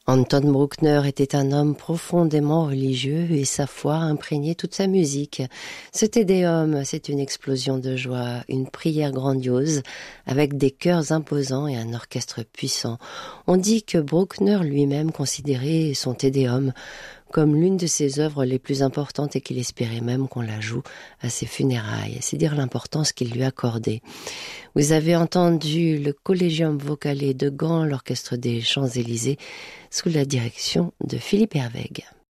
Anton Bruckner était un homme profondément religieux et sa foi imprégnait toute sa musique. Ce Te Deum, c'est une explosion de joie, une prière grandiose, avec des chœurs imposants et un orchestre puissant. On dit que Bruckner lui-même considérait son Te Deum comme l'une de ses œuvres les plus importantes et qu'il espérait même qu'on la joue à ses funérailles. C'est dire l'importance qu'il lui accordait. Vous avez entendu le Collegium Vocale de Gand, l'orchestre des Champs-Élysées, sous la direction de Philippe Herwegh.